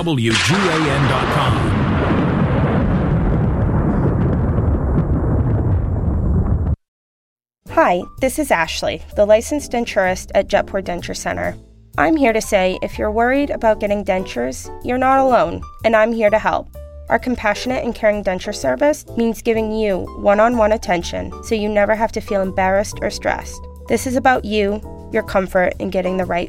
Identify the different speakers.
Speaker 1: WGAN.com.
Speaker 2: Hi, this is Ashley, the licensed denturist at Jetport Denture Center. I'm here to say if you're worried about getting dentures, you're not alone, and I'm here to help. Our compassionate and caring denture service means giving you one-on-one attention so you never have to feel embarrassed or stressed. This is about you, your comfort, and getting the right